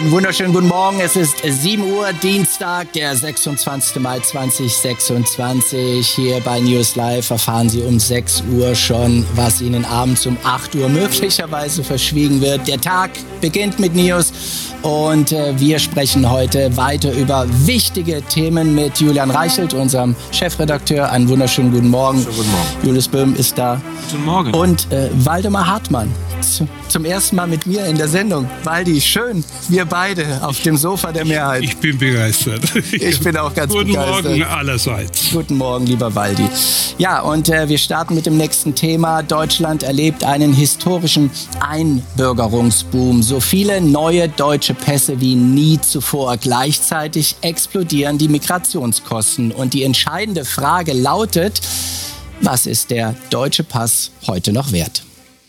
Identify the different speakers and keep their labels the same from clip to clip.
Speaker 1: Einen wunderschönen guten Morgen. Es ist 7 Uhr, Dienstag, der 26. Mai 2026. Hier bei News Live erfahren Sie um 6 Uhr schon, was Ihnen abends um 8 Uhr möglicherweise verschwiegen wird. Der Tag beginnt mit News und wir sprechen heute weiter über wichtige Themen mit Julian Reichelt, unserem Chefredakteur. Einen wunderschönen guten Morgen.
Speaker 2: Schönen guten Morgen.
Speaker 1: Julius Böhm ist da.
Speaker 2: Guten Morgen.
Speaker 1: Und Waldemar Hartmann. Zum ersten Mal mit mir in der Sendung. Waldi, schön, wir beide auf dem Sofa der Mehrheit.
Speaker 3: Ich bin begeistert.
Speaker 1: Ich bin auch ganz begeistert.
Speaker 3: Guten Morgen allerseits.
Speaker 1: Guten Morgen, lieber Waldi. Ja, und wir starten mit dem nächsten Thema. Deutschland erlebt einen historischen Einbürgerungsboom. So viele neue deutsche Pässe wie nie zuvor. Gleichzeitig explodieren die Migrationskosten. Und die entscheidende Frage lautet, was ist der deutsche Pass heute noch wert?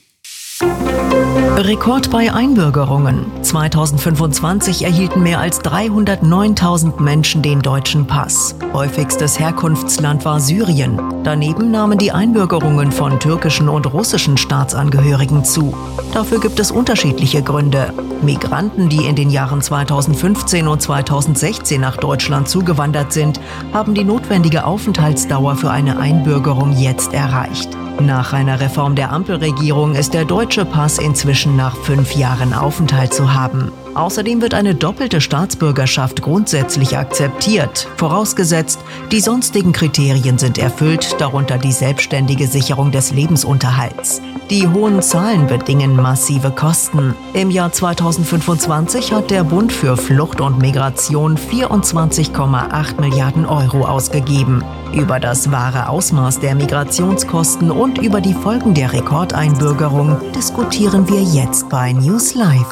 Speaker 4: Rekord bei Einbürgerungen. 2025 erhielten mehr als 309.000 Menschen den deutschen Pass. Häufigstes Herkunftsland war Syrien. Daneben nahmen die Einbürgerungen von türkischen und russischen Staatsangehörigen zu. Dafür gibt es unterschiedliche Gründe. Migranten, die in den Jahren 2015 und 2016 nach Deutschland zugewandert sind, haben die notwendige Aufenthaltsdauer für eine Einbürgerung jetzt erreicht. Nach einer Reform der Ampelregierung ist der deutsche Pass inzwischen nach 5 Jahren Aufenthalt zu haben. Außerdem wird eine doppelte Staatsbürgerschaft grundsätzlich akzeptiert, vorausgesetzt, die sonstigen Kriterien sind erfüllt, darunter die selbstständige Sicherung des Lebensunterhalts. Die hohen Zahlen bedingen massive Kosten. Im Jahr 2025 hat der Bund für Flucht und Migration 24,8 Milliarden Euro ausgegeben. Über das wahre Ausmaß der Migrationskosten und über die Folgen der Rekordeinbürgerung diskutieren wir jetzt bei News Live.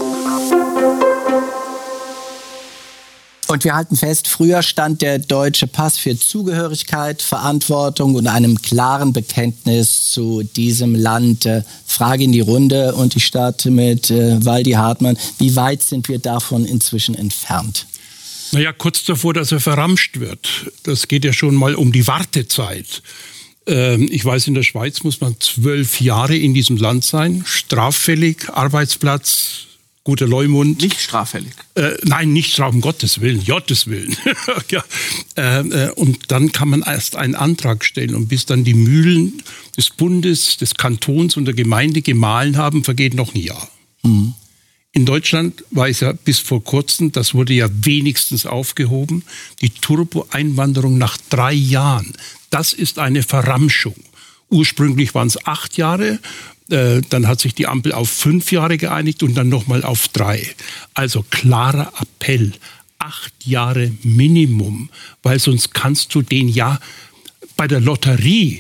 Speaker 1: Und wir halten fest, früher stand der deutsche Pass für Zugehörigkeit, Verantwortung und einem klaren Bekenntnis zu diesem Land. Frage in die Runde und ich starte mit Waldi Hartmann. Wie weit sind wir davon inzwischen entfernt?
Speaker 3: Naja, kurz davor, dass er verramscht wird. Das geht ja schon mal um die Wartezeit. Ich weiß, in der Schweiz muss man 12 Jahre in diesem Land sein, straffällig, Arbeitsplatz, guter Leumund.
Speaker 2: Nicht straffällig?
Speaker 3: Nein, nicht straffällig, um Gottes Willen, Gottes Willen. Ja. Und dann kann man erst einen Antrag stellen. Und bis dann die Mühlen des Bundes, des Kantons und der Gemeinde gemahlen haben, vergeht noch ein Jahr. Mhm. In Deutschland war es ja bis vor kurzem, das wurde ja wenigstens aufgehoben, die Turbo-Einwanderung nach 3 Jahren. Das ist eine Verramschung. Ursprünglich waren es 8 Jahre. Dann hat sich die Ampel auf 5 Jahre geeinigt und dann nochmal auf 3. Also klarer Appell, 8 Jahre Minimum, weil sonst kannst du den ja bei der Lotterie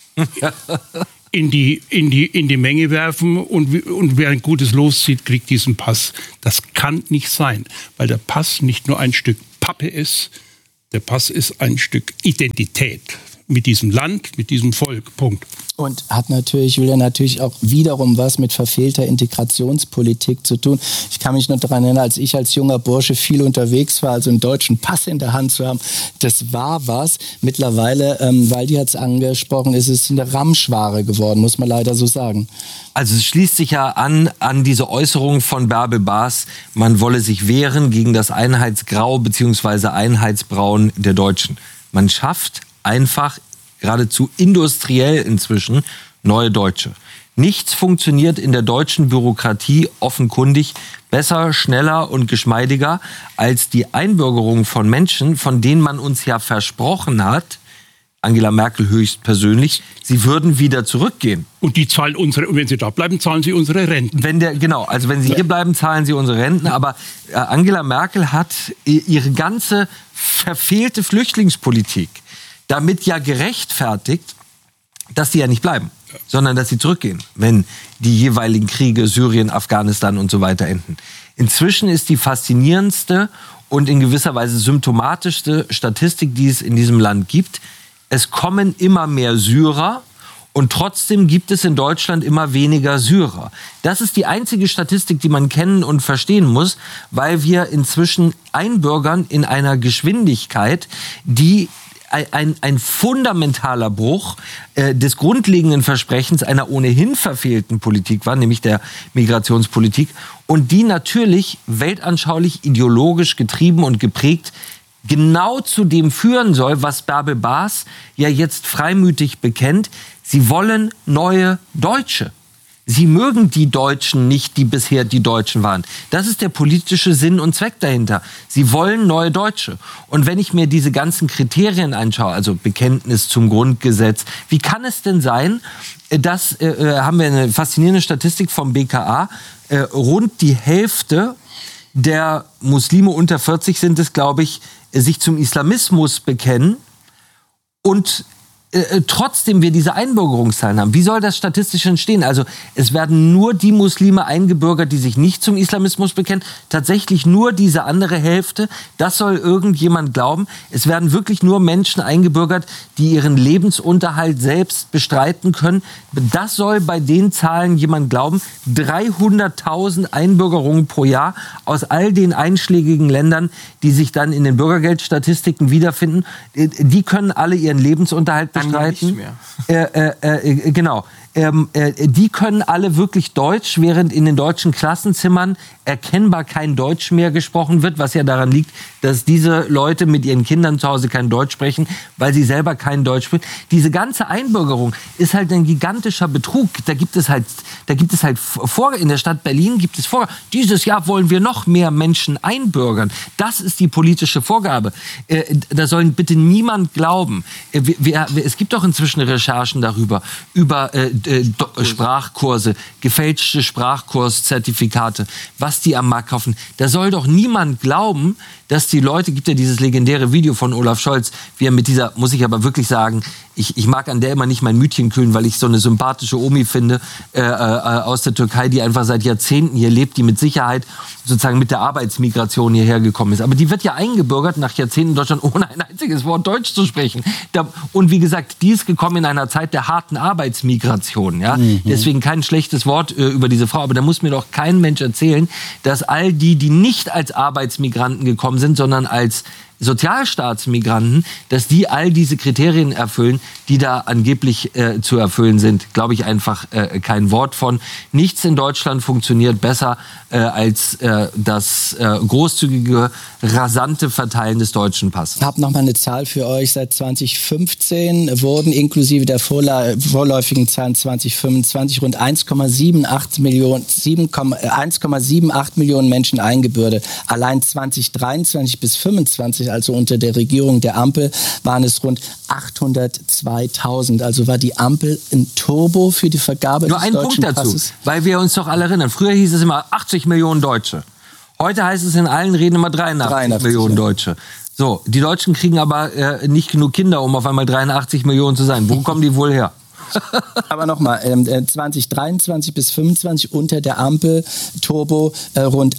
Speaker 3: in die Menge werfen und wer ein gutes Los zieht, kriegt diesen Pass. Das kann nicht sein, weil der Pass nicht nur ein Stück Pappe ist, der Pass ist ein Stück Identität mit diesem Land, mit diesem Volk. Punkt.
Speaker 1: Und hat natürlich, Julian, auch wiederum was mit verfehlter Integrationspolitik zu tun. Ich kann mich noch daran erinnern, als ich als junger Bursche viel unterwegs war, also einen deutschen Pass in der Hand zu haben, das war was. Mittlerweile, Waldi hat es angesprochen, ist es eine Ramschware geworden, muss man leider so sagen.
Speaker 2: Also es schließt sich ja an diese Äußerung von Bärbel Baas, man wolle sich wehren gegen das Einheitsgrau bzw. Einheitsbraun der Deutschen. Man schafft einfach geradezu industriell inzwischen neue Deutsche. Nichts funktioniert in der deutschen Bürokratie offenkundig besser, schneller und geschmeidiger als die Einbürgerung von Menschen, von denen man uns ja versprochen hat, Angela Merkel höchstpersönlich, sie würden wieder zurückgehen.
Speaker 3: Und die zahlen wenn sie da bleiben, zahlen sie unsere Renten.
Speaker 2: Wenn sie hier bleiben, zahlen sie unsere Renten. Aber Angela Merkel hat ihre ganze verfehlte Flüchtlingspolitik damit ja gerechtfertigt, dass sie ja nicht bleiben, sondern dass sie zurückgehen, wenn die jeweiligen Kriege, Syrien, Afghanistan und so weiter enden. Inzwischen ist die faszinierendste und in gewisser Weise symptomatischste Statistik, die es in diesem Land gibt, es kommen immer mehr Syrer und trotzdem gibt es in Deutschland immer weniger Syrer. Das ist die einzige Statistik, die man kennen und verstehen muss, weil wir inzwischen einbürgern in einer Geschwindigkeit, die ein fundamentaler Bruch des grundlegenden Versprechens einer ohnehin verfehlten Politik war, nämlich der Migrationspolitik, und die natürlich weltanschaulich, ideologisch getrieben und geprägt genau zu dem führen soll, was Bärbel Baas ja jetzt freimütig bekennt. Sie wollen neue Deutsche. Sie mögen die Deutschen nicht, die bisher die Deutschen waren. Das ist der politische Sinn und Zweck dahinter. Sie wollen neue Deutsche. Und wenn ich mir diese ganzen Kriterien anschaue, also Bekenntnis zum Grundgesetz, wie kann es denn sein, dass, haben wir eine faszinierende Statistik vom BKA, rund die Hälfte der Muslime unter 40 sind es, glaube ich, sich zum Islamismus bekennen und trotzdem wir diese Einbürgerungszahlen haben. Wie soll das statistisch entstehen? Also es werden nur die Muslime eingebürgert, die sich nicht zum Islamismus bekennen. Tatsächlich nur diese andere Hälfte. Das soll irgendjemand glauben. Es werden wirklich nur Menschen eingebürgert, die ihren Lebensunterhalt selbst bestreiten können. Das soll bei den Zahlen jemand glauben. 300.000 Einbürgerungen pro Jahr aus all den einschlägigen Ländern, die sich dann in den Bürgergeldstatistiken wiederfinden. Die können alle ihren Lebensunterhalt bestreiten. Genau. Die können alle wirklich Deutsch, während in den deutschen Klassenzimmern erkennbar kein Deutsch mehr gesprochen wird, was ja daran liegt, dass diese Leute mit ihren Kindern zu Hause kein Deutsch sprechen, weil sie selber kein Deutsch sprechen. Diese ganze Einbürgerung ist halt ein gigantischer Betrug. Da gibt es halt in der Stadt Berlin gibt es Vorgaben. Dieses Jahr wollen wir noch mehr Menschen einbürgern. Das ist die politische Vorgabe. Da soll bitte niemand glauben. Es gibt doch inzwischen Recherchen darüber, über Sprachkurse, gefälschte Sprachkurszertifikate, was die am Markt kaufen. Da soll doch niemand glauben, dass die Leute, gibt ja dieses legendäre Video von Olaf Scholz, wie er mit dieser, muss ich aber wirklich sagen, ich mag an der immer nicht mein Mütchen kühlen, weil ich so eine sympathische Omi finde aus der Türkei, die einfach seit Jahrzehnten hier lebt, die mit Sicherheit sozusagen mit der Arbeitsmigration hierher gekommen ist. Aber die wird ja eingebürgert nach Jahrzehnten in Deutschland, ohne ein einziges Wort Deutsch zu sprechen. Und wie gesagt, die ist gekommen in einer Zeit der harten Arbeitsmigration. Ja? Deswegen kein schlechtes Wort über diese Frau. Aber da muss mir doch kein Mensch erzählen, dass all die nicht als Arbeitsmigranten gekommen sind, sondern als Sozialstaatsmigranten, dass die all diese Kriterien erfüllen, die da angeblich zu erfüllen sind, glaube ich einfach kein Wort von. Nichts in Deutschland funktioniert besser als das großzügige, rasante Verteilen des deutschen Passes.
Speaker 1: Ich habe noch mal eine Zahl für euch. Seit 2015 wurden inklusive der vorläufigen Zahlen 2025 rund 1,78 Millionen Menschen eingebürgert. Allein 2023 bis 2025, also unter der Regierung der Ampel, waren es rund 802.000. Also war die Ampel ein Turbo für die Vergabe des deutschen Passes. Nur ein Punkt dazu,
Speaker 2: weil wir uns doch alle erinnern. Früher hieß es immer 80 Millionen Deutsche. Heute heißt es in allen Reden immer 83 Millionen Deutsche. So, die Deutschen kriegen aber nicht genug Kinder, um auf einmal 83 Millionen zu sein. Wo kommen die wohl her?
Speaker 1: Aber nochmal, 2023 bis 2025 unter der Ampel Turbo rund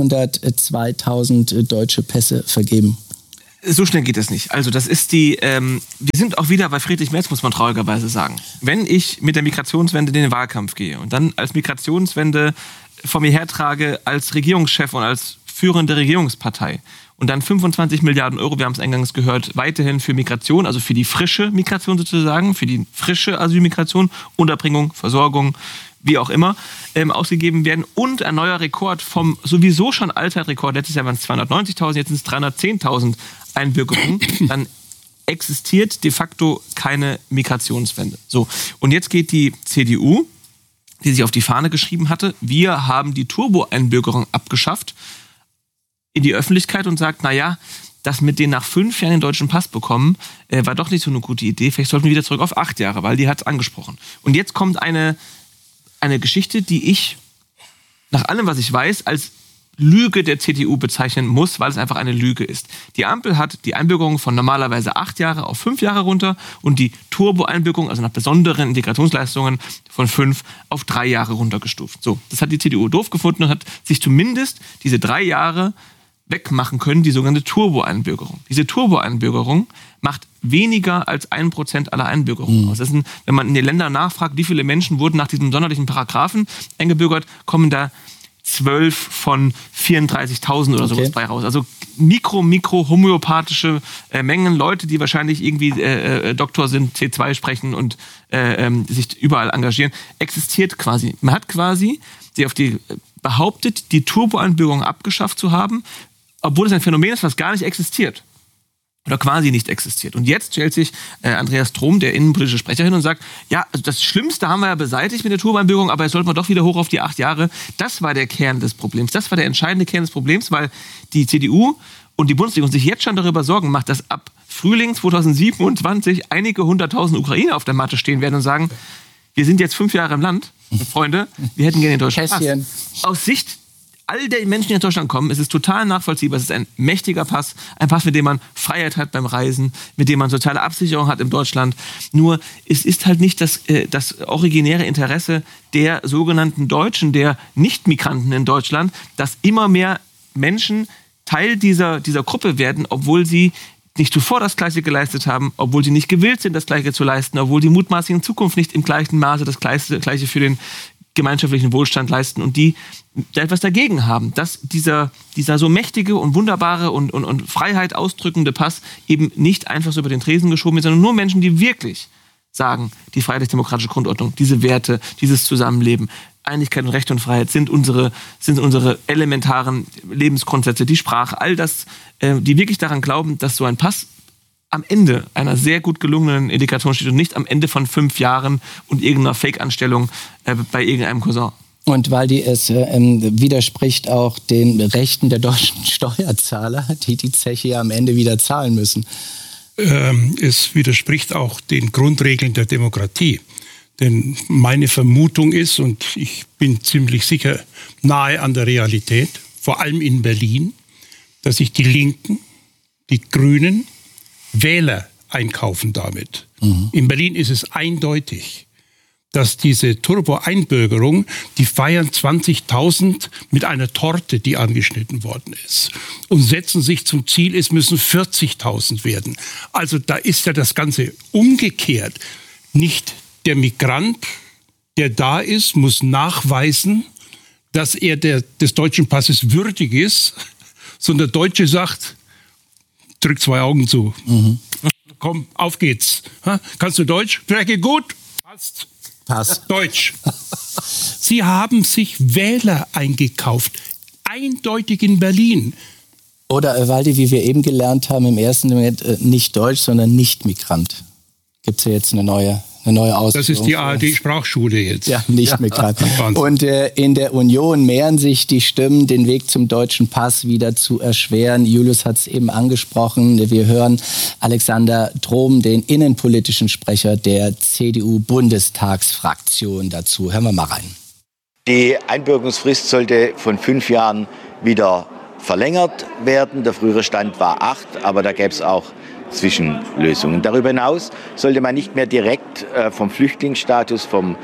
Speaker 1: 802.000 deutsche Pässe vergeben.
Speaker 5: So schnell geht das nicht. Also das ist wir sind auch wieder bei Friedrich Merz, muss man traurigerweise sagen. Wenn ich mit der Migrationswende in den Wahlkampf gehe und dann als Migrationswende vor mir hertrage als Regierungschef und als führende Regierungspartei und dann 25 Milliarden Euro, wir haben es eingangs gehört, weiterhin für Migration, also für die frische Migration sozusagen, für die frische Asylmigration, Unterbringung, Versorgung, wie auch immer, ausgegeben werden und ein neuer Rekord vom sowieso schon Allzeitrekord, letztes Jahr waren es 290.000, jetzt sind es 310.000 Einbürgerungen, dann existiert de facto keine Migrationswende. So, und jetzt geht die CDU, die sich auf die Fahne geschrieben hatte, wir haben die Turbo-Einbürgerung abgeschafft, in die Öffentlichkeit und sagt, naja, das mit denen nach 5 Jahren den deutschen Pass bekommen, war doch nicht so eine gute Idee, vielleicht sollten wir wieder zurück auf 8 Jahre, weil die hat es angesprochen. Und jetzt kommt eine Geschichte, die ich nach allem, was ich weiß, als Lüge der CDU bezeichnen muss, weil es einfach eine Lüge ist. Die Ampel hat die Einbürgerung von normalerweise 8 Jahre auf 5 Jahre runter und die Turbo-Einbürgerung, also nach besonderen Integrationsleistungen, von 5 auf 3 Jahre runtergestuft. So, das hat die CDU doof gefunden und hat sich zumindest diese 3 Jahre wegmachen können, die sogenannte Turbo-Einbürgerung. Diese Turbo-Einbürgerung macht weniger als 1% aller Einbürgerungen aus. Das ist wenn man in den Ländern nachfragt, wie viele Menschen wurden nach diesem sonderlichen Paragraphen eingebürgert, kommen da 12 von 34.000 oder sowas bei raus. Also mikro-homöopathische Mengen, Leute, die wahrscheinlich irgendwie Doktor sind, C2 sprechen und sich überall engagieren, existiert quasi. Man hat quasi behauptet, die Turbo-Einbürgerung abgeschafft zu haben, obwohl es ein Phänomen ist, was gar nicht existiert. Oder quasi nicht existiert. Und jetzt stellt sich Andreas Trom, der innenpolitische Sprecher, hin und sagt, ja, also das Schlimmste haben wir ja beseitigt mit der Turbo-Einbürgerung, aber jetzt sollten wir doch wieder hoch auf die 8 Jahre. Das war der Kern des Problems. Das war der entscheidende Kern des Problems, weil die CDU und die Bundesregierung sich jetzt schon darüber Sorgen macht, dass ab Frühling 2027 einige 100.000 Ukrainer auf der Matte stehen werden und sagen, wir sind jetzt 5 Jahre im Land, Freunde, wir hätten gerne den deutschen Pass. Aus Sicht all der Menschen, die nach Deutschland kommen, ist es total nachvollziehbar. Es ist ein mächtiger Pass, ein Pass, mit dem man Freiheit hat beim Reisen, mit dem man soziale Absicherung hat in Deutschland. Nur es ist halt nicht das originäre Interesse der sogenannten Deutschen, der Nicht-Migranten in Deutschland, dass immer mehr Menschen Teil dieser Gruppe werden, obwohl sie nicht zuvor das Gleiche geleistet haben, obwohl sie nicht gewillt sind, das Gleiche zu leisten, obwohl die mutmaßlich in Zukunft nicht im gleichen Maße das Gleiche für den gemeinschaftlichen Wohlstand leisten und die da etwas dagegen haben, dass dieser so mächtige und wunderbare und Freiheit ausdrückende Pass eben nicht einfach so über den Tresen geschoben wird, sondern nur Menschen, die wirklich sagen, die freiheitlich-demokratische Grundordnung, diese Werte, dieses Zusammenleben, Einigkeit und Recht und Freiheit sind unsere elementaren Lebensgrundsätze, die Sprache, all das, die wirklich daran glauben, dass so ein Pass am Ende einer sehr gut gelungenen Integration steht und nicht am Ende von 5 Jahren und irgendeiner Fake-Anstellung bei irgendeinem Cousin.
Speaker 1: Und weil es widerspricht auch den Rechten der deutschen Steuerzahler, die Zeche ja am Ende wieder zahlen müssen.
Speaker 3: Es widerspricht auch den Grundregeln der Demokratie. Denn meine Vermutung ist, und ich bin ziemlich sicher nahe an der Realität, vor allem in Berlin, dass sich die Linken, die Grünen, Wähler einkaufen damit. In Berlin ist es eindeutig, dass diese Turbo-Einbürgerung, die feiern 20.000 mit einer Torte, die angeschnitten worden ist. Und setzen sich zum Ziel, es müssen 40.000 werden. Also da ist ja das Ganze umgekehrt. Nicht der Migrant, der da ist, muss nachweisen, dass er des deutschen Passes würdig ist, sondern der Deutsche sagt, drück 2 Augen zu. Komm, auf geht's. Kannst du Deutsch? Spreche gut. Passt. Deutsch. Sie haben sich Wähler eingekauft. Eindeutig in Berlin.
Speaker 1: Oder, Waldi, wie wir eben gelernt haben, im ersten Moment nicht Deutsch, sondern Nicht-Migrant. Gibt es ja jetzt eine neue Ausführung.
Speaker 3: Das ist die ARD-Sprachschule jetzt.
Speaker 1: Ja, Nicht-Migrant. Und in der Union mehren sich die Stimmen, den Weg zum deutschen Pass wieder zu erschweren. Julius hat es eben angesprochen. Wir hören Alexander Trom, den innenpolitischen Sprecher der CDU-Bundestagsfraktion dazu. Hören wir mal rein.
Speaker 6: Die Einbürgerungsfrist sollte von 5 Jahren wieder verlängert werden. Der frühere Stand war 8, aber da gäbe es auch Zwischenlösungen. Darüber hinaus sollte man nicht mehr direkt vom Flüchtlingsstatus, vom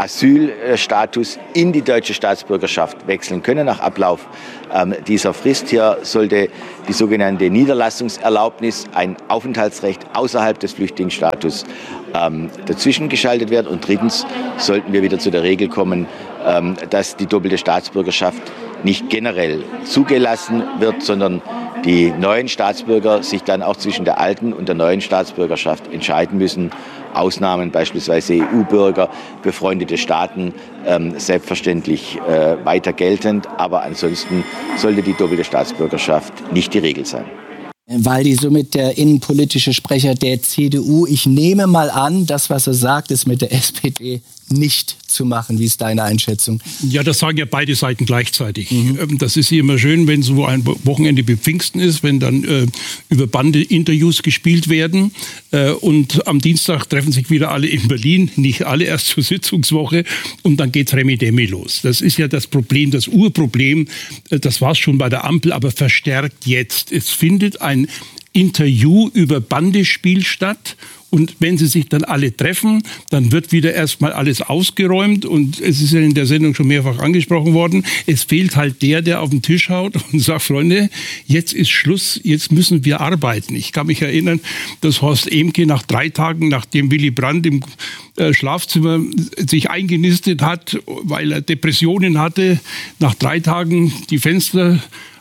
Speaker 6: Asylstatus in die deutsche Staatsbürgerschaft wechseln können nach Ablauf dieser Frist. Hier sollte die sogenannte Niederlassungserlaubnis, ein Aufenthaltsrecht außerhalb des Flüchtlingsstatus, dazwischen geschaltet werden. Und drittens sollten wir wieder zu der Regel kommen, dass die doppelte Staatsbürgerschaft nicht generell zugelassen wird, sondern die neuen Staatsbürger sich dann auch zwischen der alten und der neuen Staatsbürgerschaft entscheiden müssen. Ausnahmen, beispielsweise EU-Bürger, befreundete Staaten, selbstverständlich weiter geltend. Aber ansonsten sollte die doppelte Staatsbürgerschaft nicht die Regel sein.
Speaker 1: Waldi, somit der innenpolitische Sprecher der CDU. Ich nehme mal an, das, was er sagt, ist mit der SPD nicht zu machen. Wie ist deine Einschätzung?
Speaker 3: Ja, das sagen ja beide Seiten gleichzeitig. Das ist immer schön, wenn so ein Wochenende wie Pfingsten ist, wenn dann über Bande Interviews gespielt werden. Und am Dienstag treffen sich wieder alle in Berlin, nicht alle, erst zur Sitzungswoche. Und dann geht's Remi-Demi los. Das ist ja das Problem, das Urproblem. Das war es schon bei der Ampel, aber verstärkt jetzt. Es findet ein Interview über Bandespiel statt. Und wenn sie sich dann alle treffen, dann wird wieder erstmal alles ausgeräumt. Und es ist ja in der Sendung schon mehrfach angesprochen worden. Es fehlt halt der auf den Tisch haut und sagt, Freunde, jetzt ist Schluss, jetzt müssen wir arbeiten. Ich kann mich erinnern, dass Horst Ehmke nach 3 Tagen, nachdem Willy Brandt im Schlafzimmer sich eingenistet hat, weil er Depressionen hatte, nach 3 Tagen die Fenster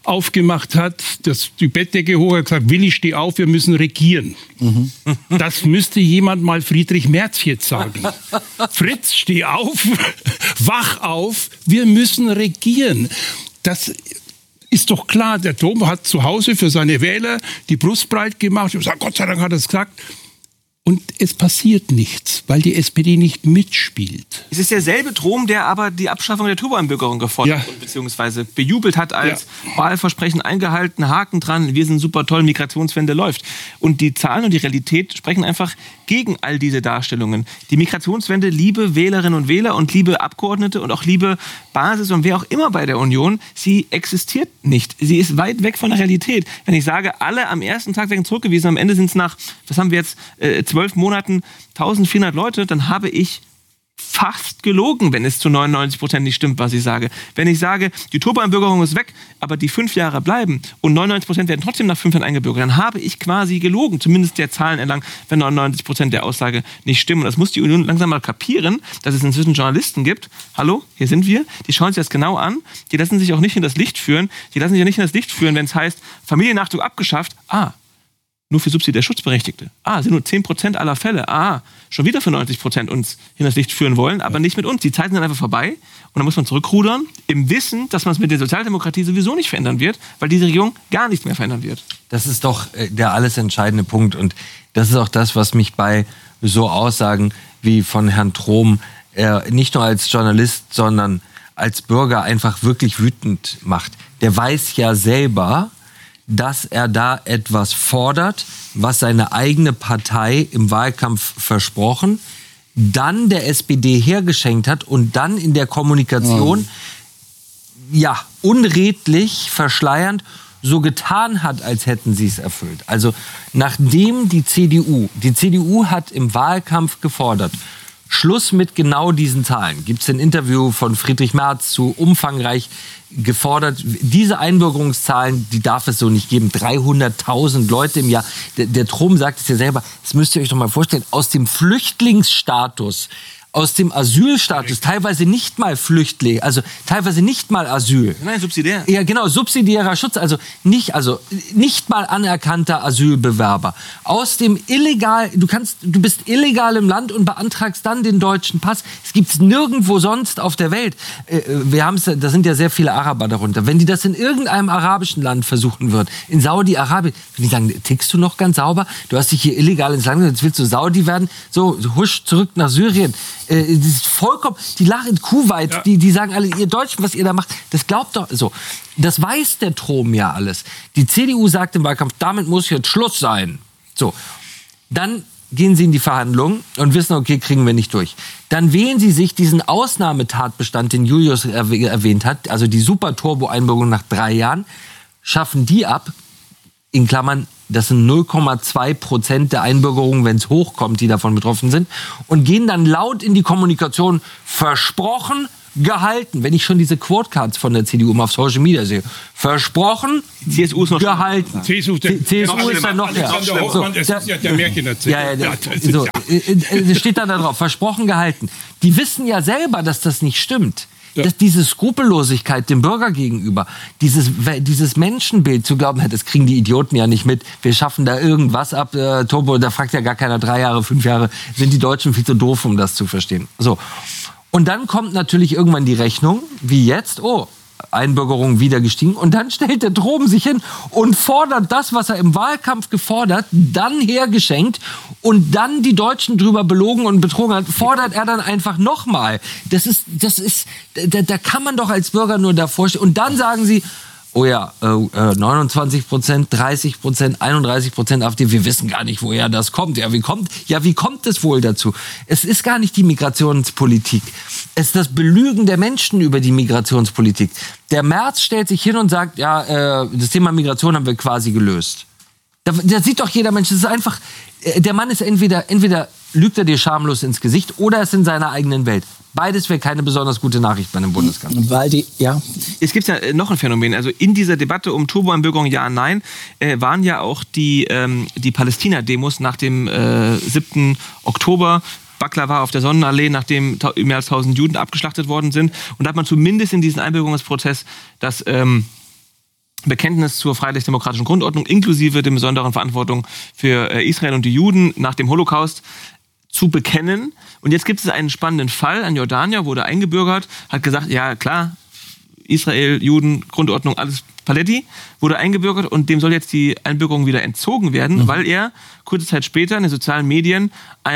Speaker 3: aufgemacht hat, die Bettdecke hoch, hat gesagt, Willi, steh auf, wir müssen regieren. Das müsste jemand mal Friedrich Merz jetzt sagen. Fritz, steh auf, wach auf, wir müssen regieren. Das ist doch klar, der Dom hat zu Hause für seine Wähler die Brust breit gemacht und gesagt, Gott sei Dank hat er es gesagt. Und es passiert nichts, weil die SPD nicht mitspielt.
Speaker 5: Es ist derselbe Trom, der aber die Abschaffung der Turbo-Einbürgerung gefordert und beziehungsweise bejubelt hat als Wahlversprechen eingehalten, Haken dran, wir sind super toll, Migrationswende läuft. Und die Zahlen und die Realität sprechen einfach gegen all diese Darstellungen. Die Migrationswende, liebe Wählerinnen und Wähler und liebe Abgeordnete und auch liebe Basis und wer auch immer bei der Union, sie existiert nicht. Sie ist weit weg von der Realität. Wenn ich sage, alle am ersten Tag werden zurückgewiesen, am Ende sind es nach, was haben wir jetzt, 12 Monaten 1400 Leute, dann habe ich fast gelogen, wenn es zu 99% nicht stimmt, was ich sage. Wenn ich sage, die Turbo-Einbürgerung ist weg, aber die 5 Jahre bleiben und 99% werden trotzdem nach 5 Jahren eingebürgert, dann habe ich quasi gelogen, zumindest der Zahlen entlang, wenn 99% der Aussage nicht stimmen. Und das muss die Union langsam mal kapieren, dass es inzwischen Journalisten gibt. Hallo, hier sind wir. Die schauen sich das genau an. Die lassen sich auch nicht in das Licht führen. Die lassen sich ja nicht in das Licht führen, wenn es heißt, Familiennachzug abgeschafft. Nur für subsidiär Schutzberechtigte. Sind nur 10% aller Fälle. Schon wieder für 90% uns in das Licht führen wollen, aber nicht mit uns. Die Zeiten sind einfach vorbei und dann muss man zurückrudern, im Wissen, dass man es mit der Sozialdemokratie sowieso nicht verändern wird, weil diese Regierung gar nichts mehr verändern wird.
Speaker 2: Das ist doch der alles entscheidende Punkt und das ist auch das, was mich bei so Aussagen wie von Herrn Trom nicht nur als Journalist, sondern als Bürger einfach wirklich wütend macht. Der weiß ja selber, dass er da etwas fordert, was seine eigene Partei im Wahlkampf versprochen, dann der SPD hergeschenkt hat und dann in der Kommunikation unredlich, verschleiernd so getan hat, als hätten sie es erfüllt. Also nachdem die CDU hat im Wahlkampf gefordert, Schluss mit genau diesen Zahlen. Gibt es ein Interview von Friedrich Merz zu umfangreich gefordert. Diese Einbürgerungszahlen, die darf es so nicht geben. 300.000 Leute im Jahr. Der Trom sagt es ja selber, das müsst ihr euch doch mal vorstellen, aus dem Flüchtlingsstatus, aus dem Asylstatus, teilweise nicht mal Flüchtling, also teilweise nicht mal Asyl.
Speaker 5: Nein, subsidiär.
Speaker 2: Ja, genau, subsidiärer Schutz, also nicht mal anerkannter Asylbewerber. Aus dem du bist illegal im Land und beantragst dann den deutschen Pass. Es gibt's nirgendwo sonst auf der Welt. Da sind ja sehr viele Araber darunter. Wenn die das in irgendeinem arabischen Land versuchen würden, in Saudi-Arabien, wenn die sagen, tickst du noch ganz sauber? Du hast dich hier illegal ins Land, jetzt willst du Saudi werden, so husch zurück nach Syrien. Das ist vollkommen, die lachen in Kuwait, die sagen alle, ihr Deutschen, was ihr da macht, das glaubt doch so. Das weiß der Trom ja alles. Die CDU sagt im Wahlkampf, damit muss jetzt Schluss sein. So, dann gehen sie in die Verhandlungen und wissen, okay, kriegen wir nicht durch. Dann wählen sie sich diesen Ausnahmetatbestand, den Julius erwähnt hat, also die Super-Turbo-Einbürgerung nach 3 Jahren, schaffen die ab, in Klammern, das sind 0,2% der Einbürgerungen, wenn es hochkommt, die davon betroffen sind, und gehen dann laut in die Kommunikation, versprochen, gehalten. Wenn ich schon diese Quote-Cards von der CDU auf Social Media sehe. Versprochen,
Speaker 5: CSU ist noch
Speaker 2: gehalten.
Speaker 3: CSU
Speaker 2: ist dann noch
Speaker 3: Alexander Hoffmann, das ist ja der Märchenerzähler.
Speaker 2: Das steht dann da drauf, versprochen, gehalten. Die wissen ja selber, dass das nicht stimmt. Dass diese Skrupellosigkeit dem Bürger gegenüber, dieses Menschenbild zu glauben, das kriegen die Idioten ja nicht mit, wir schaffen da irgendwas ab, Turbo, da fragt ja gar keiner 3 Jahre, 5 Jahre, sind die Deutschen viel zu doof, um das zu verstehen. So. Und dann kommt natürlich irgendwann die Rechnung, wie jetzt, Einbürgerung wieder gestiegen. Und dann stellt der Trom sich hin und fordert das, was er im Wahlkampf gefordert, dann hergeschenkt und dann die Deutschen drüber belogen und betrogen hat, fordert er dann einfach nochmal. Da kann man doch als Bürger nur davor stehen. Und dann sagen sie, 29%, 30%, 31% AfD, wir wissen gar nicht, woher das kommt. Wie kommt es wohl dazu? Es ist gar nicht die Migrationspolitik. Es ist das Belügen der Menschen über die Migrationspolitik. Der Merz stellt sich hin und sagt, das Thema Migration haben wir quasi gelöst. Da sieht doch jeder Mensch, das ist einfach, der Mann ist entweder lügt er dir schamlos ins Gesicht oder er ist in seiner eigenen Welt. Beides wäre keine besonders gute Nachricht bei einem Bundeskanzler.
Speaker 5: Es gibt ja noch ein Phänomen. Also in dieser Debatte um Turbo-Einbürgerung ja, nein, waren ja auch die Palästina-Demos nach dem 7. Oktober. Baklava auf der Sonnenallee, nachdem mehr als 1000 Juden abgeschlachtet worden sind. Und da hat man zumindest in diesem Einbürgerungsprozess das Bekenntnis zur freiheitlich-demokratischen Grundordnung inklusive der besonderen Verantwortung für Israel und die Juden nach dem Holocaust zu bekennen. Und jetzt gibt es einen spannenden Fall. Ein Jordanier wurde eingebürgert, hat gesagt, ja klar, Israel, Juden, Grundordnung, alles Paletti, wurde eingebürgert und dem soll jetzt die Einbürgerung wieder entzogen werden, weil er kurze Zeit später in den sozialen Medien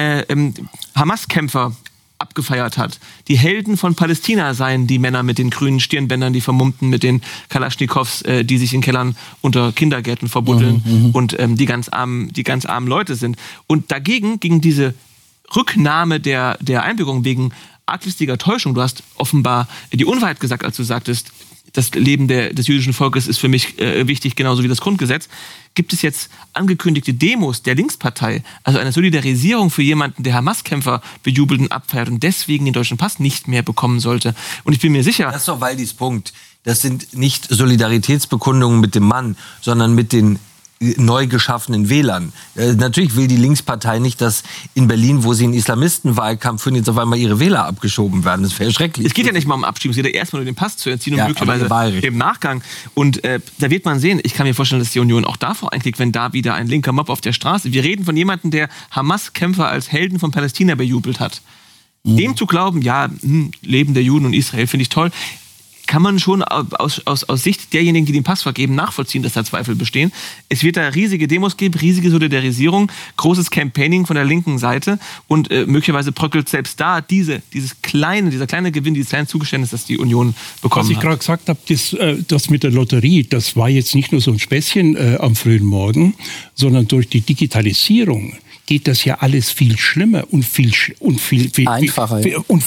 Speaker 5: Hamas-Kämpfer abgefeiert hat. Die Helden von Palästina seien die Männer mit den grünen Stirnbändern, die Vermummten mit den Kalaschnikows, die sich in Kellern unter Kindergärten verbuddeln und die ganz armen Leute sind. Und dagegen ging diese Rücknahme der Einbürgerung wegen arglistiger Täuschung. Du hast offenbar die Unwahrheit gesagt, als du sagtest, das Leben des jüdischen Volkes ist für mich wichtig, genauso wie das Grundgesetz. Gibt es jetzt angekündigte Demos der Linkspartei, also eine Solidarisierung für jemanden, der Hamas-Kämpfer bejubelt und abfeiert und deswegen den deutschen Pass nicht mehr bekommen sollte? Und ich bin mir sicher...
Speaker 2: Das ist doch Waldis Punkt. Das sind nicht Solidaritätsbekundungen mit dem Mann, sondern mit den neu geschaffenen Wählern. Natürlich will die Linkspartei nicht, dass in Berlin, wo sie einen Islamistenwahlkampf führen, jetzt auf einmal ihre Wähler abgeschoben werden. Das wäre schrecklich.
Speaker 5: Es geht ja nicht mal um Abschieben, es geht ja erstmal nur den Pass zu entziehen und möglicherweise im Nachgang. Und da wird man sehen, ich kann mir vorstellen, dass die Union auch davor einklickt, wenn da wieder ein linker Mob auf der Straße. Wir reden von jemandem, der Hamas-Kämpfer als Helden von Palästina bejubelt hat. Dem zu glauben, ja, Leben der Juden und Israel finde ich toll, kann man schon aus Sicht derjenigen, die den Pass vergeben, nachvollziehen, dass da Zweifel bestehen. Es wird da riesige Demos geben, riesige Solidarisierung, großes Campaigning von der linken Seite und möglicherweise bröckelt selbst da dieser kleine Gewinn, dieses kleine Zugeständnis, das die Union bekommen hat.
Speaker 3: Was ich gerade gesagt habe, das mit der Lotterie, das war jetzt nicht nur so ein Späßchen am frühen Morgen, sondern durch die Digitalisierung geht das ja alles viel schlimmer und viel einfacher.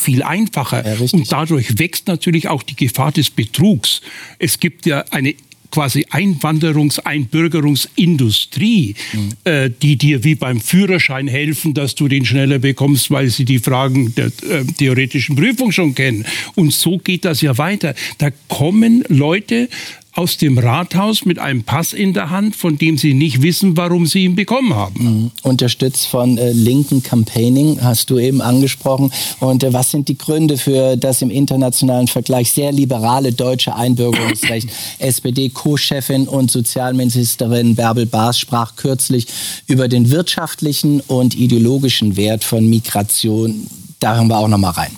Speaker 3: Ja, und dadurch wächst natürlich auch die Gefahr des Betrugs. Es gibt ja eine quasi Einbürgerungsindustrie, die dir wie beim Führerschein helfen, dass du den schneller bekommst, weil sie die Fragen der theoretischen Prüfung schon kennen. Und so geht das ja weiter. Da kommen Leute aus dem Rathaus mit einem Pass in der Hand, von dem sie nicht wissen, warum sie ihn bekommen haben.
Speaker 1: Unterstützt von linken Campaigning, hast du eben angesprochen. Und was sind die Gründe für das im internationalen Vergleich sehr liberale deutsche Einbürgerungsrecht? SPD-Co-Chefin und Sozialministerin Bärbel Baas sprach kürzlich über den wirtschaftlichen und ideologischen Wert von Migration. Da hören wir auch noch mal rein.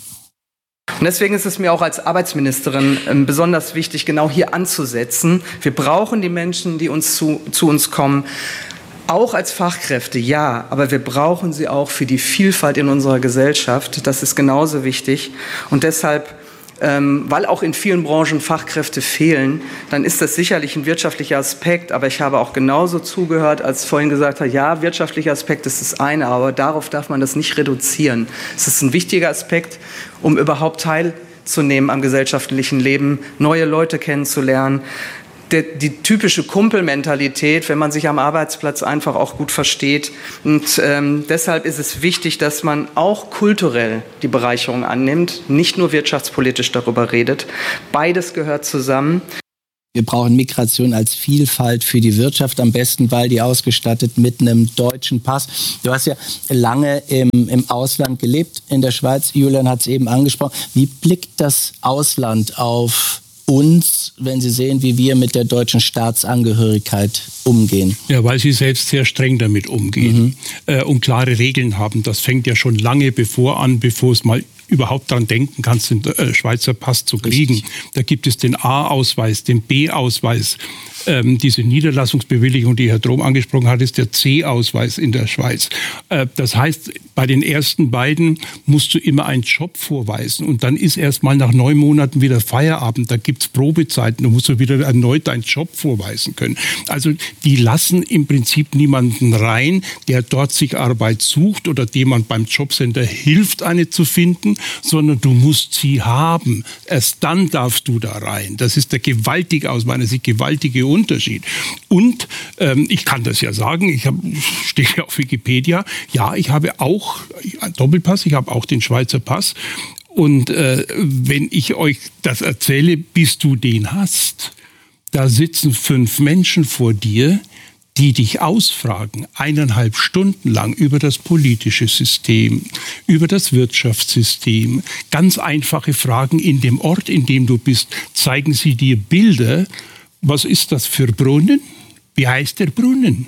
Speaker 7: Und deswegen ist es mir auch als Arbeitsministerin besonders wichtig, genau hier anzusetzen. Wir brauchen die Menschen, die zu uns kommen, auch als Fachkräfte, ja, aber wir brauchen sie auch für die Vielfalt in unserer Gesellschaft. Das ist genauso wichtig. Und deshalb, weil auch in vielen Branchen Fachkräfte fehlen, dann ist das sicherlich ein wirtschaftlicher Aspekt. Aber ich habe auch genauso zugehört, als vorhin gesagt hat, ja, wirtschaftlicher Aspekt ist das eine, aber darauf darf man das nicht reduzieren. Es ist ein wichtiger Aspekt, um überhaupt teilzunehmen am gesellschaftlichen Leben, neue Leute kennenzulernen. Die typische Kumpelmentalität, wenn man sich am Arbeitsplatz einfach auch gut versteht. Und deshalb ist es wichtig, dass man auch kulturell die Bereicherung annimmt, nicht nur wirtschaftspolitisch darüber redet. Beides gehört zusammen.
Speaker 1: Wir brauchen Migration als Vielfalt für die Wirtschaft, am besten, weil die ausgestattet mit einem deutschen Pass. Du hast ja lange im Ausland gelebt, in der Schweiz. Julian hat es eben angesprochen. Wie blickt das Ausland auf uns, wenn sie sehen, wie wir mit der deutschen Staatsangehörigkeit umgehen?
Speaker 3: Ja, weil sie selbst sehr streng damit umgehen und klare Regeln haben. Das fängt ja schon lange bevor es mal überhaupt daran denken kannst, den Schweizer Pass zu kriegen. Richtig. Da gibt es den A-Ausweis, den B-Ausweis. Diese Niederlassungsbewilligung, die Herr Trom angesprochen hat, ist der C-Ausweis in der Schweiz. Das heißt, bei den ersten beiden musst du immer einen Job vorweisen und dann ist erst mal nach 9 Monaten wieder Feierabend. Da gibt's Probezeiten, da musst du wieder erneut deinen Job vorweisen können. Also die lassen im Prinzip niemanden rein, der dort sich Arbeit sucht oder dem man beim Jobcenter hilft, eine zu finden, sondern du musst sie haben. Erst dann darfst du da rein. Das ist der aus meiner Sicht gewaltige Unterschied. Und ich kann das ja sagen, stehe ja auf Wikipedia, ja, ich habe auch einen Doppelpass, ich habe auch den Schweizer Pass. Und wenn ich euch das erzähle, bis du den hast, da sitzen 5 Menschen vor dir, die dich ausfragen, 1,5 Stunden lang über das politische System, über das Wirtschaftssystem. Ganz einfache Fragen in dem Ort, in dem du bist. Zeigen sie dir Bilder was ist das für Brunnen? Wie heißt der Brunnen?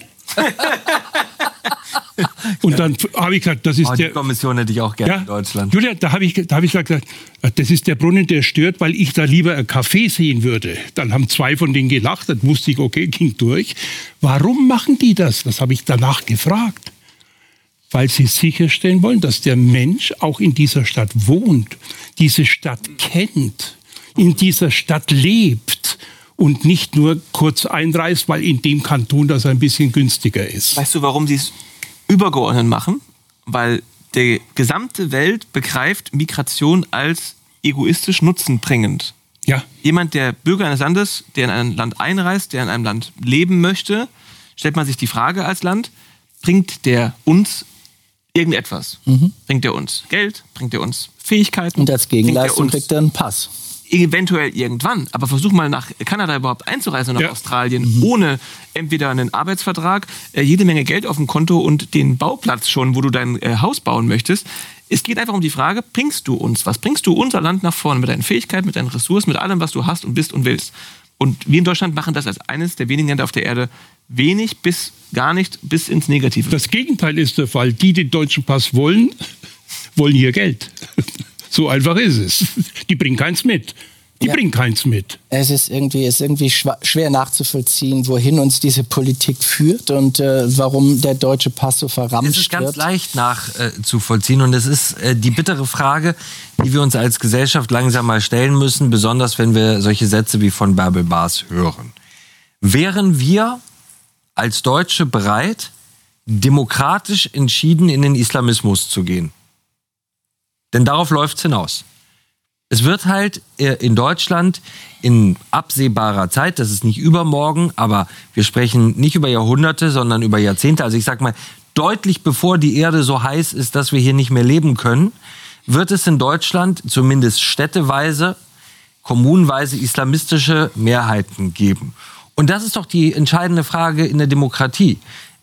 Speaker 3: Und dann habe ich gesagt, das ist
Speaker 2: die Kommission hätte ich auch gerne in Deutschland.
Speaker 3: Julia, da habe ich gesagt, das ist der Brunnen, der stört, weil ich da lieber einen Kaffee sehen würde. Dann haben 2 von denen gelacht, dann wusste ich, okay, ging durch. Warum machen die das? Das habe ich danach gefragt. Weil sie sicherstellen wollen, dass der Mensch auch in dieser Stadt wohnt, diese Stadt kennt, in dieser Stadt lebt und nicht nur kurz einreist, weil in dem Kanton das ein bisschen günstiger ist.
Speaker 5: Weißt du, warum sie es übergeordnet machen? Weil die gesamte Welt begreift Migration als egoistisch nutzenbringend.
Speaker 3: Ja.
Speaker 5: Jemand, der Bürger eines Landes, der in ein Land einreist, der in einem Land leben möchte, stellt man sich die Frage als Land, bringt der uns irgendetwas? Bringt er uns Geld? Bringt er uns Fähigkeiten?
Speaker 1: Und als Gegenleistung kriegt er einen Pass.
Speaker 5: Eventuell irgendwann. Aber versuch mal nach Kanada überhaupt einzureisen oder nach Australien ohne entweder einen Arbeitsvertrag, jede Menge Geld auf dem Konto und den Bauplatz schon, wo du dein Haus bauen möchtest. Es geht einfach um die Frage, bringst du uns was? Bringst du unser Land nach vorne mit deinen Fähigkeiten, mit deinen Ressourcen, mit allem, was du hast und bist und willst? Und wir in Deutschland machen das als eines der wenigen Länder auf der Erde wenig bis gar nicht, bis ins Negative.
Speaker 3: Das Gegenteil ist der Fall. Die den deutschen Pass wollen hier Geld. So einfach ist es. Die bringen keins mit. Bringen keins mit.
Speaker 1: Es ist irgendwie schwer nachzuvollziehen, wohin uns diese Politik führt und warum der deutsche Pass so verramscht wird.
Speaker 2: Es ist ganz leicht nachzuvollziehen und es ist die bittere Frage, die wir uns als Gesellschaft langsam mal stellen müssen, besonders wenn wir solche Sätze wie von Bärbel Baas hören. Wären wir als Deutsche bereit, demokratisch entschieden in den Islamismus zu gehen? Denn darauf läuft es hinaus. Es wird halt in Deutschland in absehbarer Zeit, das ist nicht übermorgen, aber wir sprechen nicht über Jahrhunderte, sondern über Jahrzehnte, also ich sag mal, deutlich bevor die Erde so heiß ist, dass wir hier nicht mehr leben können, wird es in Deutschland zumindest städteweise, kommunenweise islamistische Mehrheiten geben. Und das ist doch die entscheidende Frage in der Demokratie.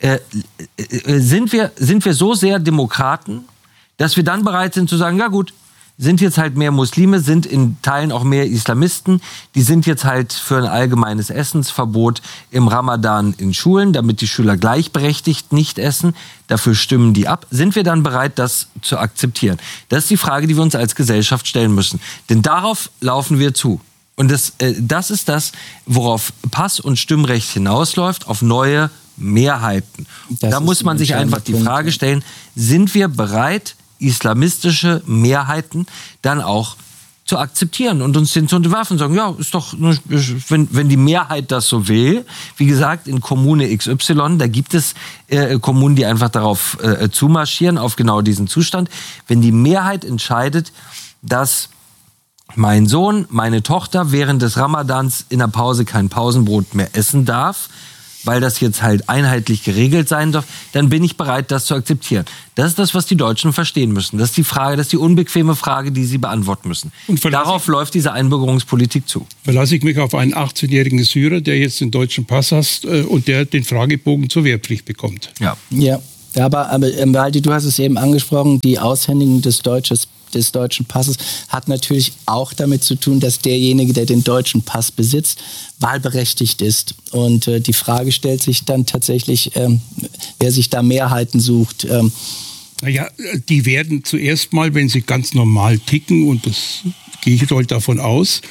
Speaker 2: Sind wir so sehr Demokraten, dass wir dann bereit sind zu sagen, ja gut, sind jetzt halt mehr Muslime, sind in Teilen auch mehr Islamisten, die sind jetzt halt für ein allgemeines Essensverbot im Ramadan in Schulen, damit die Schüler gleichberechtigt nicht essen, dafür stimmen die ab. Sind wir dann bereit, das zu akzeptieren? Das ist die Frage, die wir uns als Gesellschaft stellen müssen. Denn darauf laufen wir zu. Und das ist das, worauf Pass- und Stimmrecht hinausläuft, auf neue Mehrheiten. Da muss man sich einfach die Frage stellen, sind wir bereit, islamistische Mehrheiten dann auch zu akzeptieren und uns den zu unterwerfen und sagen, ja, ist doch, wenn die Mehrheit das so will, wie gesagt, in Kommune XY, da gibt es Kommunen, die einfach darauf zumarschieren, auf genau diesen Zustand. Wenn die Mehrheit entscheidet, dass mein Sohn, meine Tochter während des Ramadans in der Pause kein Pausenbrot mehr essen darf, weil das jetzt halt einheitlich geregelt sein darf, dann bin ich bereit, das zu akzeptieren. Das ist das, was die Deutschen verstehen müssen. Das ist die Frage, das ist die unbequeme Frage, die sie beantworten müssen. Und darauf läuft diese Einbürgerungspolitik zu.
Speaker 3: Verlasse ich mich auf einen 18-jährigen Syrer, der jetzt den deutschen Pass hat und der den Fragebogen zur Wehrpflicht bekommt.
Speaker 1: Ja. Aber Waldi, du hast es eben angesprochen, die Aushändigung des deutschen Passes hat natürlich auch damit zu tun, dass derjenige, der den deutschen Pass besitzt, wahlberechtigt ist. Und die Frage stellt sich dann tatsächlich, wer sich da Mehrheiten sucht.
Speaker 3: Naja, die werden zuerst mal, wenn sie ganz normal ticken, und das gehe ich heute davon aus,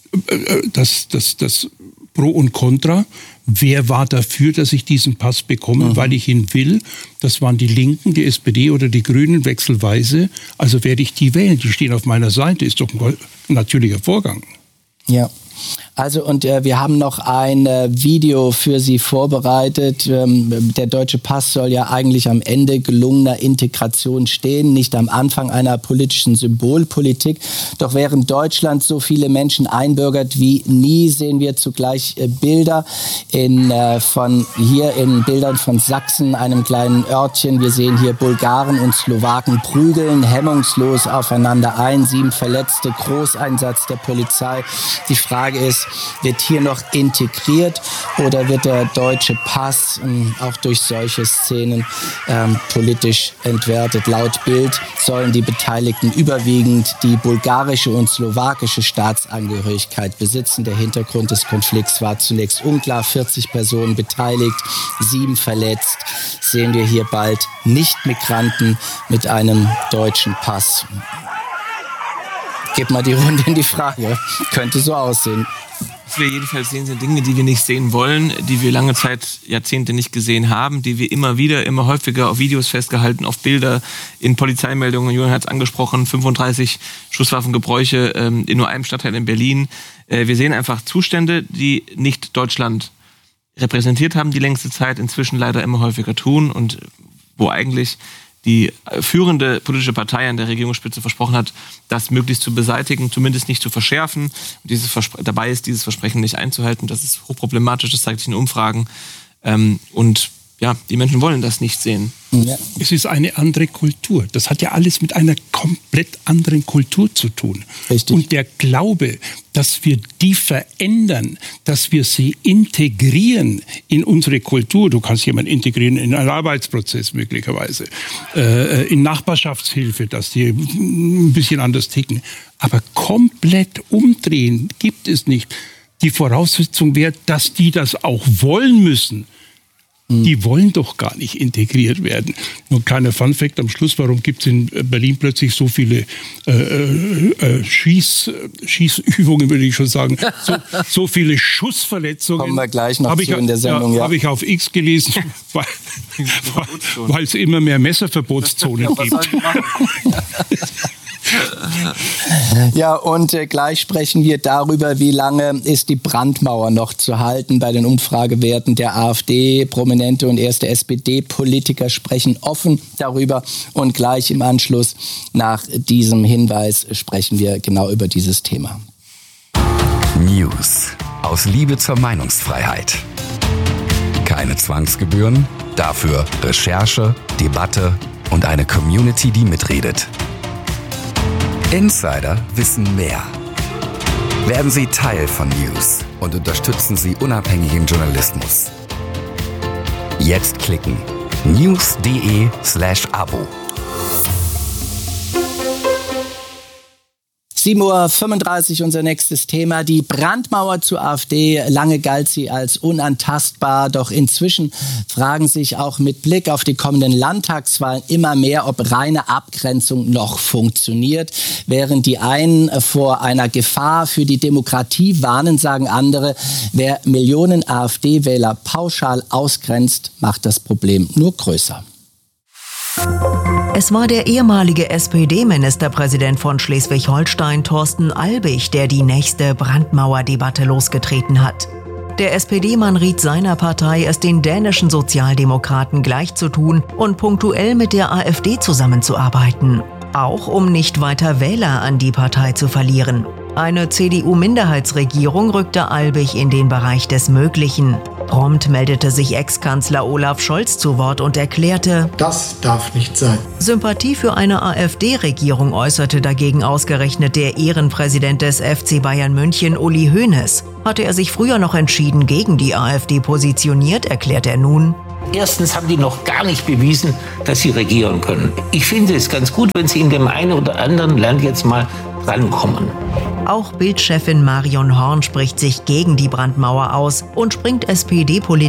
Speaker 3: das Pro und Contra. Wer war dafür, dass ich diesen Pass bekomme, weil ich ihn will? Das waren die Linken, die SPD oder die Grünen wechselweise. Also werde ich die wählen. Die stehen auf meiner Seite. Ist doch ein natürlicher Vorgang.
Speaker 1: Ja. Also und wir haben noch ein Video für Sie vorbereitet. Der deutsche Pass soll ja eigentlich am Ende gelungener Integration stehen, nicht am Anfang einer politischen Symbolpolitik. Doch während Deutschland so viele Menschen einbürgert wie nie, sehen wir zugleich Bilder von Bildern von Sachsen, einem kleinen Örtchen. Wir sehen hier Bulgaren und Slowaken prügeln hemmungslos aufeinander ein. 7 Verletzte, Großeinsatz der Polizei. Die Frage Frage ist, wird hier noch integriert oder wird der deutsche Pass auch durch solche Szenen politisch entwertet? Laut Bild sollen die Beteiligten überwiegend die bulgarische und slowakische Staatsangehörigkeit besitzen. Der Hintergrund des Konflikts war zunächst unklar. 40 Personen beteiligt, 7 verletzt. Sehen wir hier bald Nicht-Migranten mit einem deutschen Pass. Gib mal die Runde in die Frage. Könnte so aussehen.
Speaker 5: Was wir jedenfalls sehen, sind Dinge, die wir nicht sehen wollen, die wir lange Zeit, Jahrzehnte nicht gesehen haben, die wir immer häufiger auf Videos festgehalten, auf Bilder, in Polizeimeldungen. Julian hat es angesprochen, 35 Schusswaffengebräuche in nur einem Stadtteil in Berlin. Wir sehen einfach Zustände, die nicht Deutschland repräsentiert haben die längste Zeit, inzwischen leider immer häufiger tun und wo eigentlich die führende politische Partei an der Regierungsspitze versprochen hat, das möglichst zu beseitigen, zumindest nicht zu verschärfen. Dabei ist dieses Versprechen nicht einzuhalten. Das ist hochproblematisch, das zeigt sich in Umfragen. Und ja, die Menschen wollen das nicht sehen.
Speaker 3: Ja. Es ist eine andere Kultur. Das hat ja alles mit einer komplett anderen Kultur zu tun.
Speaker 1: Richtig.
Speaker 3: Und der Glaube, dass wir die verändern, dass wir sie integrieren in unsere Kultur. Du kannst jemanden integrieren in einen Arbeitsprozess möglicherweise, in Nachbarschaftshilfe, dass die ein bisschen anders ticken. Aber komplett umdrehen gibt es nicht. Die Voraussetzung wäre, dass die das auch wollen müssen. Die wollen doch gar nicht integriert werden. Nur ein kleiner Funfact am Schluss, warum gibt es in Berlin plötzlich so viele Schießübungen, würde ich schon sagen, so viele Schussverletzungen.
Speaker 1: Kommen wir gleich noch zu in der Sendung.
Speaker 3: Habe ich auf X gelesen, weil es immer mehr Messerverbotszonen gibt.
Speaker 1: Ja, und gleich sprechen wir darüber, wie lange ist die Brandmauer noch zu halten. Bei den Umfragewerten der AfD, Prominente und erste SPD-Politiker sprechen offen darüber. Und gleich im Anschluss nach diesem Hinweis sprechen wir genau über dieses Thema.
Speaker 8: News aus Liebe zur Meinungsfreiheit. Keine Zwangsgebühren, dafür Recherche, Debatte und eine Community, die mitredet. Insider wissen mehr. Werden Sie Teil von News und unterstützen Sie unabhängigen Journalismus. Jetzt klicken. news.de/Abo.
Speaker 1: 7:35 Uhr, unser nächstes Thema. Die Brandmauer zur AfD. Lange galt sie als unantastbar. Doch inzwischen fragen sich auch mit Blick auf die kommenden Landtagswahlen immer mehr, ob reine Abgrenzung noch funktioniert. Während die einen vor einer Gefahr für die Demokratie warnen, sagen andere, wer Millionen AfD-Wähler pauschal ausgrenzt, macht das Problem nur größer.
Speaker 4: Es war der ehemalige SPD-Ministerpräsident von Schleswig-Holstein, Thorsten Albig, der die nächste Brandmauerdebatte losgetreten hat. Der SPD-Mann riet seiner Partei, es den dänischen Sozialdemokraten gleichzutun und punktuell mit der AfD zusammenzuarbeiten. Auch um nicht weiter Wähler an die Partei zu verlieren. Eine CDU-Minderheitsregierung rückte Albig in den Bereich des Möglichen. Prompt meldete sich Ex-Kanzler Olaf Scholz zu Wort und erklärte,
Speaker 9: das darf nicht sein.
Speaker 4: Sympathie für eine AfD-Regierung äußerte dagegen ausgerechnet der Ehrenpräsident des FC Bayern München, Uli Hoeneß. Hatte er sich früher noch entschieden gegen die AfD positioniert, erklärt er nun.
Speaker 10: Erstens haben die noch gar nicht bewiesen, dass sie regieren können. Ich finde es ganz gut, wenn sie in dem einen oder anderen Land jetzt mal rankommen.
Speaker 4: Auch Bild-Chefin Marion Horn spricht sich gegen die Brandmauer aus und springt SPD-Politiker